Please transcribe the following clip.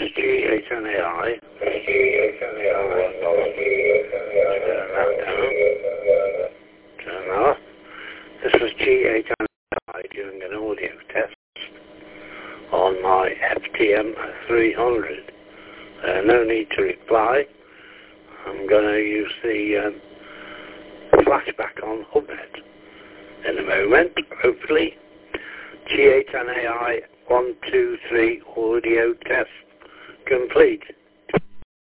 is G8NAI. Turn that off. This was G8NAI doing an audio test on my FTM 300. No need to reply. I'm going to use the flashback on Hubnet in a moment, hopefully. G8NAI 1, 2, 3 audio test complete.